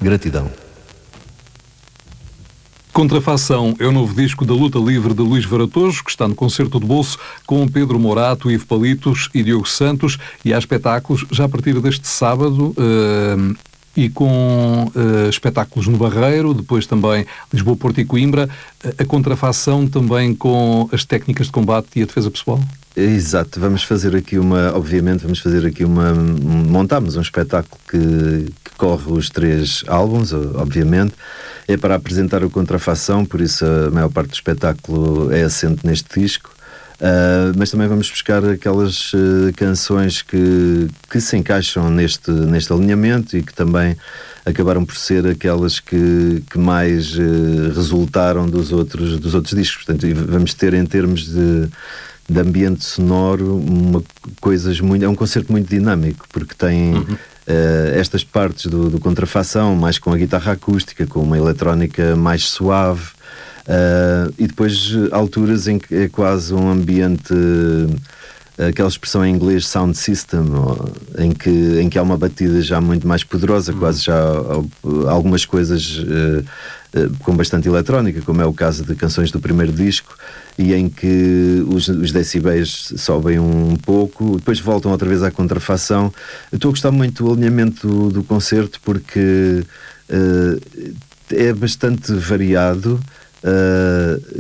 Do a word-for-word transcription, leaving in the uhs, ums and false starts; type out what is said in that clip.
Gratidão. Contrafação é o novo disco da luta livre de Luís Varatojo, que está no concerto de bolso com Pedro Morato, Ivo Palitos e Diogo Santos, e há espetáculos já a partir deste sábado, uh, e com uh, espetáculos no Barreiro, depois também Lisboa, Porto e Coimbra. A contrafação também com as técnicas de combate e a defesa pessoal? Exato, vamos fazer aqui uma, obviamente, vamos fazer aqui uma, montamos um espetáculo que, que corre os três álbuns, obviamente, é para apresentar a contrafação, por isso a maior parte do espetáculo é assente neste disco, uh, mas também vamos buscar aquelas uh, canções que, que se encaixam neste, neste alinhamento e que também acabaram por ser aquelas que, que mais uh, resultaram dos outros, dos outros discos. Portanto, vamos ter, em termos de de ambiente sonoro, uma, coisas muito, é um concerto muito dinâmico, porque tem uhum. uh, estas partes do, do contrafação, mais com a guitarra acústica, com uma eletrónica mais suave, uh, e depois alturas em que é quase um ambiente, uh, aquela expressão em inglês sound system, ou, em, que, em que há uma batida já muito mais poderosa, uhum. quase já uh, algumas coisas uh, uh, com bastante eletrónica, como é o caso de canções do primeiro disco, e em que os, os decibéis sobem um pouco, depois voltam outra vez à contrafação. Eu estou a gostar muito do alinhamento do, do concerto, porque uh, é bastante variado. Uh,